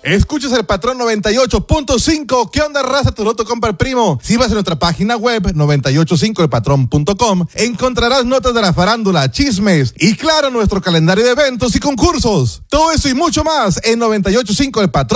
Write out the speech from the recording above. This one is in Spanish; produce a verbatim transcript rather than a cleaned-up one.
Escuchas el Patrón noventa y ocho punto cinco. ¿Qué onda, raza? Tu loto compra el primo. Si vas a nuestra página web noventa y ocho cinco el patrón punto com, encontrarás notas de la farándula, chismes y, claro, nuestro calendario de eventos y concursos. Todo eso y mucho más en noventa y ocho punto cinco El Patrón.